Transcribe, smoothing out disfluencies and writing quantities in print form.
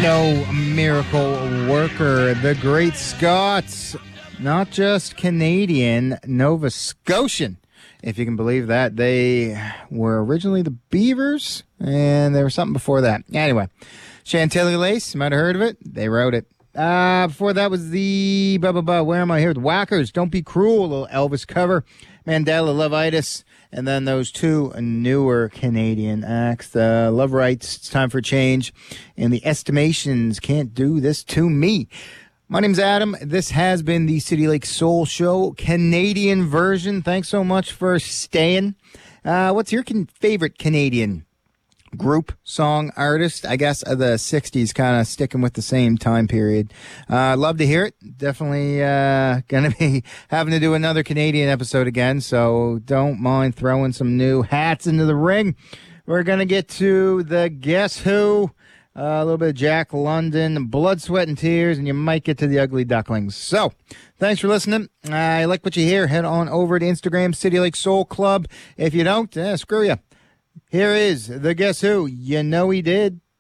No miracle worker. The Great Scots, not just Canadian, Nova Scotian. If you can believe that. They were originally the Beavers, and there was something before that. Anyway, Chantilly Lace, you might have heard of it. They wrote it. Before that was the, where am I here? The Whackers, Don't Be Cruel, a little Elvis cover. Mandela, Love-itis. And then those two newer Canadian acts, Love Rights, It's Time for Change, and the Estimations, Can't Do This to Me. My name's Adam. This has been the City Lake Soul Show, Canadian version. Thanks so much for staying. What's your favorite Canadian group, song, artist? I guess the 60s, kind of sticking with the same time period. I'd love to hear it. Definitely going to be having to do another Canadian episode again, so don't mind throwing some new hats into the ring. We're going to get to the Guess Who, a little bit of Jack London, Blood, Sweat, and Tears, and you might get to the Ugly Ducklings. So, thanks for listening. I like what you hear. Head on over to Instagram, City Lake Soul Club. If you don't, screw you. Here is the Guess Who. You know he did.